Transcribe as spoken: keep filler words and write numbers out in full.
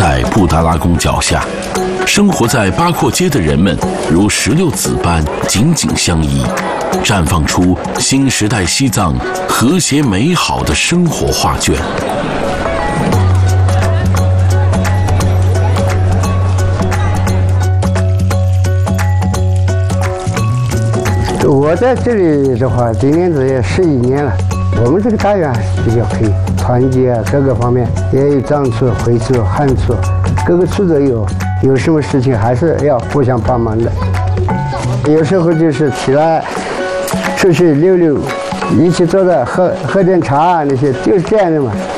在布达拉宫脚下，生活在八廓街的人们如石榴籽般紧紧相依，绽放出新时代西藏和谐美好的生活画卷。 我在这里的话，今年子也十一年了。我们这个大院比较可以，团结啊，各个方面也有藏族、回族、汉族，各个族都有。有什么事情还是要互相帮忙的。有时候就是起来出去溜溜，一起坐着喝喝点茶那些，就是这样的嘛。